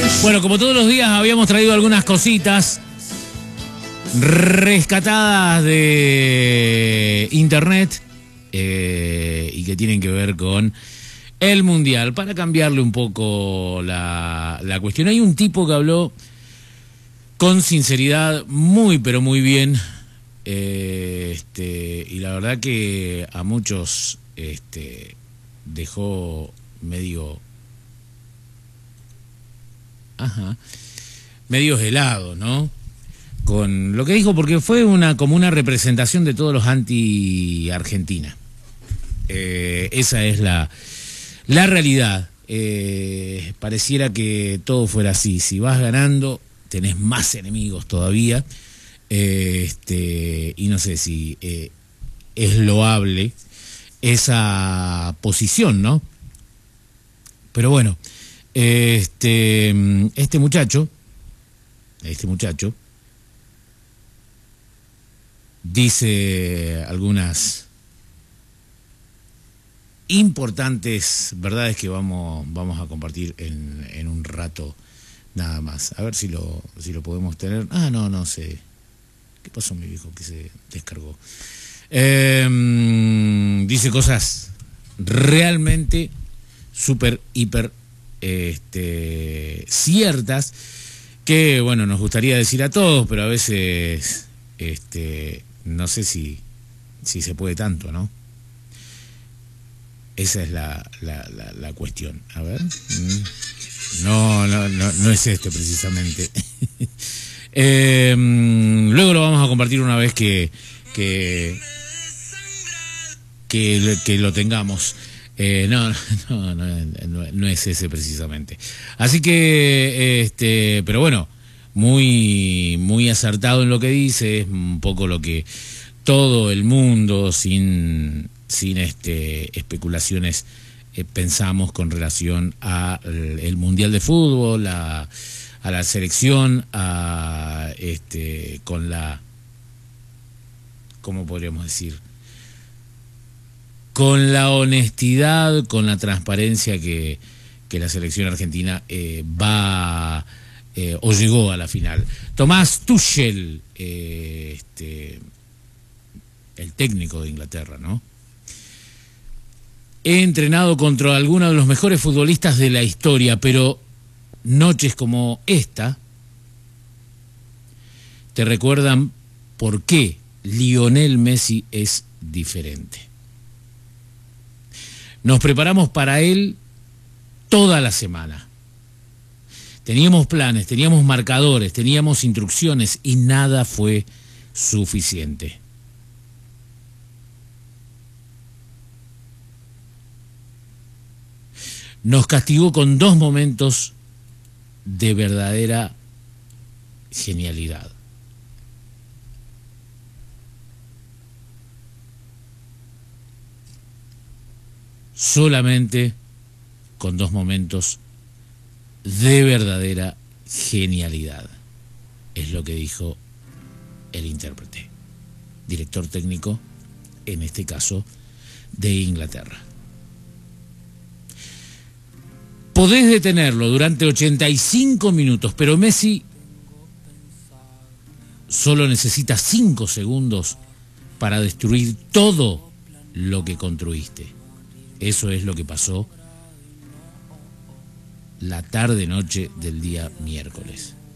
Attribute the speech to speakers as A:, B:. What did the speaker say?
A: Bueno, como todos los días habíamos traído algunas cositas rescatadas de internet y que tienen que ver con el Mundial. Para cambiarle un poco la cuestión, hay un tipo que habló con sinceridad muy pero muy bien, y la verdad que a muchos dejó medio helado, ¿no? Con lo que dijo, porque fue como una representación de todos los anti-Argentina. Esa es la realidad. Pareciera que todo fuera así. Si vas ganando, tenés más enemigos todavía. Y no sé si es loable esa posición, ¿no? Pero bueno, este muchacho dice algunas importantes verdades que vamos a compartir en un rato nada más. A ver si lo podemos tener. No sé. ¿Qué pasó, mi viejo, que se descargó? Dice cosas realmente súper, hiper ciertas que, bueno, nos gustaría decir a todos, pero a veces no sé si se puede tanto, ¿no? Esa es la cuestión. A ver. No es precisamente. Luego lo vamos a compartir una vez que lo tengamos. No es ese precisamente. Así que, pero bueno, muy acertado en lo que dice, es un poco lo que todo el mundo, sin especulaciones, pensamos con relación a el Mundial de Fútbol, a la selección, con la, ¿cómo podríamos decir? Con la honestidad, con la transparencia que la selección argentina va o llegó a la final. Thomas Tuchel, el técnico de Inglaterra, ¿no? He entrenado contra algunos de los mejores futbolistas de la historia, pero noches como esta te recuerdan por qué Lionel Messi es diferente. Nos preparamos para él toda la semana. Teníamos planes, teníamos marcadores, teníamos instrucciones y nada fue suficiente. Nos castigó con 2 momentos de verdadera genialidad. Solamente con 2 momentos de verdadera genialidad. Es lo que dijo el intérprete, director técnico, en este caso, de Inglaterra. Podés detenerlo durante 85 minutos, pero Messi solo necesita 5 segundos para destruir todo lo que construiste. Eso es lo que pasó la tarde-noche del día miércoles.